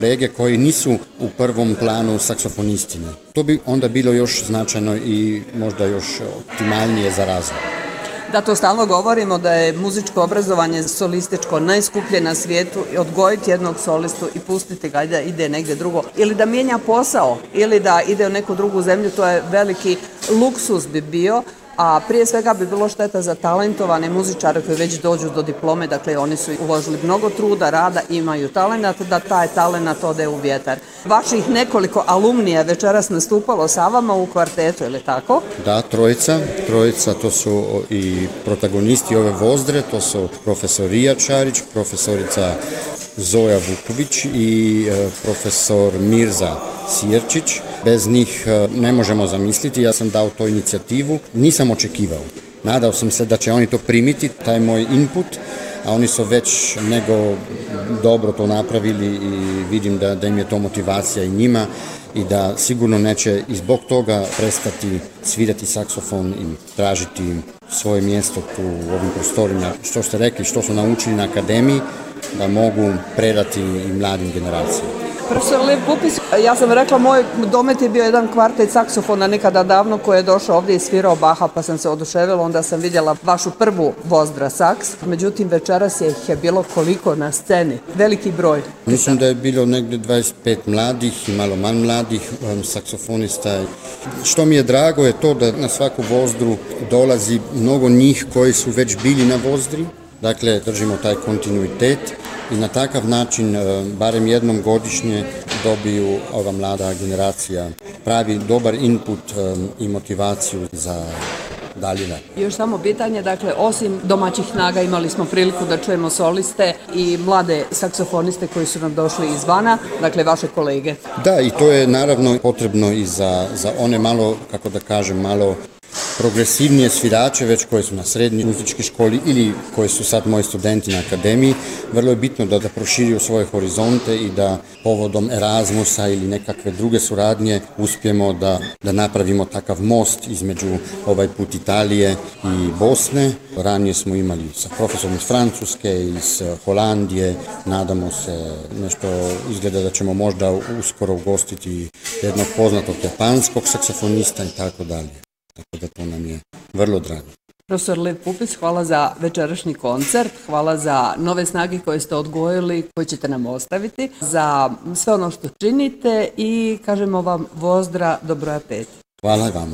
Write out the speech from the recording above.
kolege koji nisu u prvom planu saksofonistine. To bi onda bilo još značajno i možda još optimalnije za razvoj. Da, to stalno govorimo da je muzičko obrazovanje solističko najskuplje na svijetu i odgojiti jednog solistu i pustiti ga da ide negdje drugo ili da mijenja posao ili da ide u neku drugu zemlju, to je veliki luksuz bi bio. A prije svega bi bilo šteta za talentovane muzičare koji već dođu do diplome, dakle oni su uložili mnogo truda, rada, imaju talent, da taj talent ode u vjetar. Vaših nekoliko alumnija večeras nastupalo sa vama u kvartetu, ili tako? Da, trojica, to su i protagonisti ove vozdre, to su profesor Rija Čarić, profesorica Zoja Vuković i profesor Mirza Sjerčić. Bez njih ne možemo zamisliti, ja sam dao to inicijativu, nisam očekivao. Nadao sam se da će oni to primiti, taj moj input, a oni su već nego dobro to napravili i vidim da im je to motivacija i njima i da sigurno neće i zbog toga prestati svirati saksofon i tražiti svoje mjesto tu u ovim prostorima. Što ste rekli, što su naučili na akademiji, da mogu predati i mladim generacijama. Profesor Lev Pupis, ja sam rekla, moj domet je bio jedan kvartet saksofona nekada davno koji je došao ovdje i svirao Baha, pa sam se oduševila, onda sam vidjela vašu prvu vozdra saks. Međutim, večeras ih je bilo koliko na sceni? Veliki broj. Mislim da je bilo negdje 25 mladih i malo manj mladih saksofonista. Što mi je drago je to da na svaku vozdru dolazi mnogo njih koji su već bili na vozdri. Dakle, držimo taj kontinuitet i na takav način, barem jednom godišnje, dobiju ova mlada generacija pravi dobar input i motivaciju za dalje. Još samo pitanje, dakle, osim domaćih snaga imali smo priliku da čujemo soliste i mlade saksofoniste koji su nam došli izvana, dakle, vaše kolege. Da, i to je naravno potrebno i za one malo, kako da kažem, malo progresivnije svirače, već koji su na srednjoj muzičkoj školi ili koji su sad moji studenti na akademiji. Vrlo je bitno da proširiju svoje horizonte i da povodom Erasmusa ili nekakve druge suradnje uspijemo da napravimo takav most između ovaj put Italije i Bosne. Ranije smo imali sa profesorom iz Francuske, iz Holandije. Nadamo se, nešto izgleda da ćemo možda uskoro ugostiti jednog poznatog japanskog saksofonista i tako dalje. Tako da to nam je vrlo drago. Profesor Lev Pupis, hvala za večerašnji koncert, hvala za nove snage koje ste odgojili, koje ćete nam ostaviti, za sve ono što činite i kažemo vam vozdra do broja 5. Hvala vam.